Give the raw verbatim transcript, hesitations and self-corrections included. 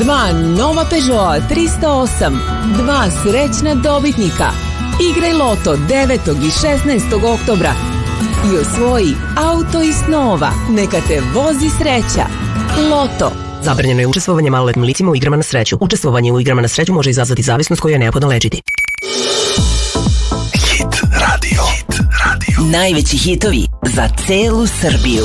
Dva nova Peugeota tristo osam, dva srećna dobitnika. Igraj loto devetog i šesnaestog oktobra i osvoji auto iz snova. Neka te vozi sreća. Loto. Zabranjeno je učestvovanje maloletnim licima u igrama na sreću. Učestvovanje u igrama na sreću može izazvati zavisnost koju je neophodno lečiti. Hit radio. Hit radio. Najveći hitovi za celu Srbiju.